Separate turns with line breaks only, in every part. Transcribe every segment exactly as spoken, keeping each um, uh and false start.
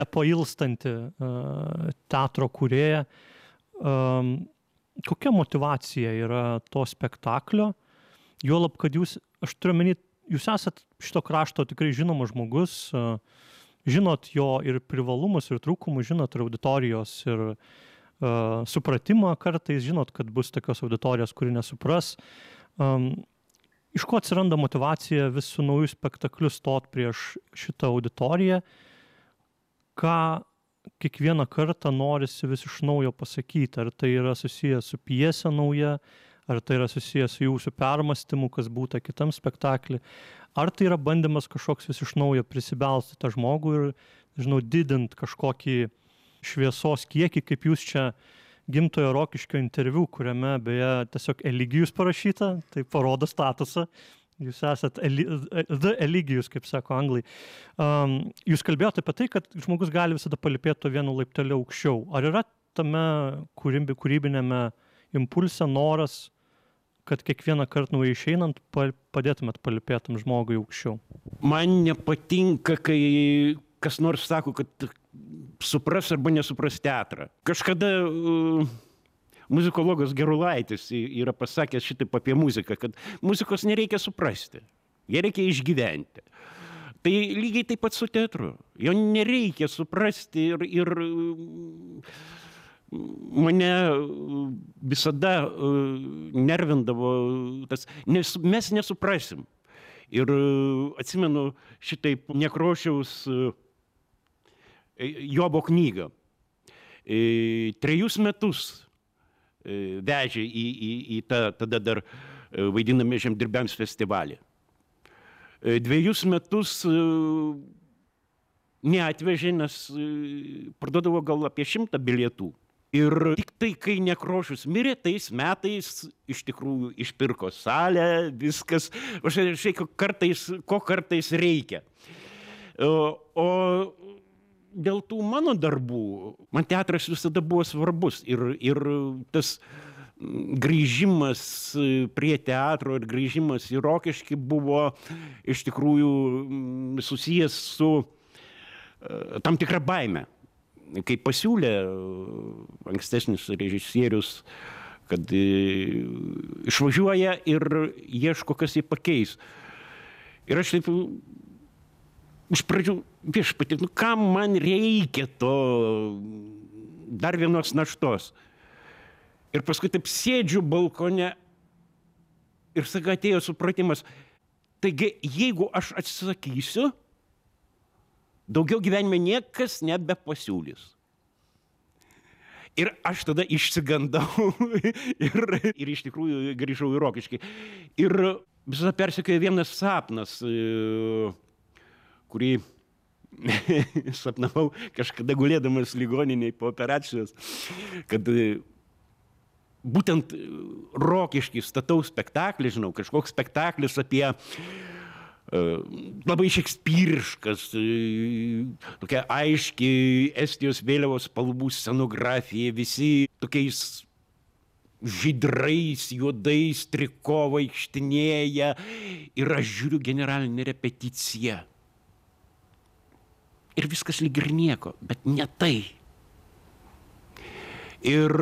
pailstanti uh, teatro kūrėja. Um, kokia motyvacija yra to spektaklio? Juolab, kad jūs, aš turiu omeny, jūs esat šito krašto tikrai žinomas žmogus, uh, žinot jo ir privalumus, ir trūkumus, žinot ir auditorijos, ir uh, supratimą kartais, žinot, kad bus tokios auditorijos, kuri nesupras. Um, iš ko atsiranda motyvacija vis su naujų spektakliu stot prieš šitą auditoriją? Ką kiekvieną kartą norisi vis iš naujo pasakyti? Ar tai yra susijęs su pjese nauja, ar tai yra susijęs su jūsų permąstymu, kas būtų kitam spektaklį? Ar tai yra bandymas kažkoks vis iš naujo prisibelsti tą žmogų ir, žinau, didint kažkokį šviesos kiekį, kaip jūs čia Gimtojo Rokiškio interviu, kuriame beje tiesiog Eligijus parašyta, tai parodo statusą. Jūs esat eli, the Eligijus, kaip sako anglai. Um, jūs kalbėjote apie tai, kad žmogus gali visada palipėti vienu laipteliu aukščiau. Ar yra tame kūrybi, kūrybinėme impulse noras, kad kiekvieną kartą naujai išeinant padėtumėt palipėtam žmogui aukščiau?
Man nepatinka, kai kas nors sako, kad supras arba nesupras teatrą. Kažkada uh, muzikologas Gerulaitis yra pasakęs šitaip apie muziką, kad muzikos nereikia suprasti, ją reikia išgyventi. Tai lygiai taip pat su teatru. Jo nereikia suprasti ir, ir mane visada uh, nervindavo tas, nes mes nesuprasim. Ir uh, atsimenu šitaip Nekrošiaus uh, Jobo knygą. E, trejus metus e, vežė į, į, į tą tada dar e, vaidiname Žemdirbiams festivalį. E, dviejus metus e, neatvežė, nes e, parduodavo gal apie šimtą bilietų. Ir tik tai, kai Nekrošius mirė, tais metais iš tikrųjų išpirko salę, viskas, o šiai kartais, ko kartais reikia. O, o dėl tų mano darbų, man teatras visada buvo svarbus ir, ir tas grįžimas prie teatro ir grįžimas į Rokiškį buvo iš tikrųjų susijęs su tam tikra baime. Kai pasiūlė ankstesnis režisierius, kad išvažiuoja ir ieško, kas jį pakeis. Ir aš taip iš pradžių, viešpatie, nu kam man reikia to dar vienos naštos. Ir paskui taip sėdžiu balkone ir staiga atėjo supratimas, taigi jeigu aš atsisakysiu, daugiau gyvenime niekas nebepasiūlys. Ir aš tada išsigandau ir, ir iš tikrųjų grįžau į Rokiškį. Ir visada persekiojo vienas sapnas, kurį sapnavau kažkada gulėdamas ligoninėj po operacijos, kad būtent Rokiškį statau spektaklį, žinau, kažkoks spektaklis apie uh, labai šekspyriškas, uh, tokia aiški Estijos vėliavos spalvų scenografija, visi tokiais žydrais, juodais triko vaikštinėja ir aš žiūriu generalinę repeticiją. Ir viskas lyg ir nieko, bet ne tai. Ir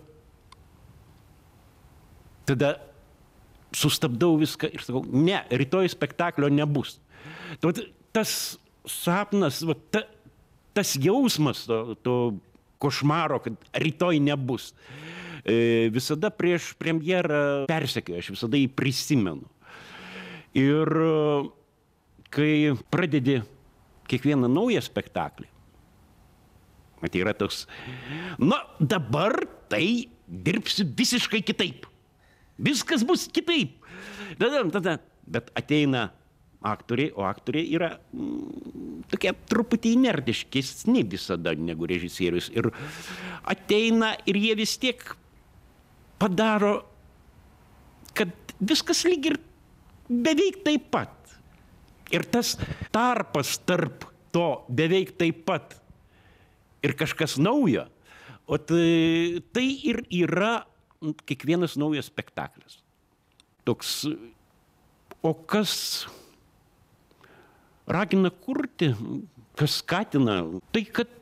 tada sustabdau viską ir sakau, ne, rytoj spektaklio nebus. Tas sapnas, ta, tas jausmas to, to košmaro, kad rytoj nebus, visada prieš premjerą persekioju, aš visada jį prisimenu. Ir kai pradedi kiekvieną naują spektaklį. Tai yra toks, na, dabar tai dirbsiu visiškai kitaip. Viskas bus kitaip. Tada, tada, bet ateina aktoriai, o aktoriai yra mm, tokie truputį inertiškesni visada negu režisierius. Ir ateina ir jie vis tiek padaro, kad viskas lyg ir beveik taip pat. Ir tas tarpas tarp to beveik taip pat ir kažkas naujo, o tai, tai ir yra kiekvienas naujas spektaklis. Toks, o kas ragina kurti, kas skatina, tai kad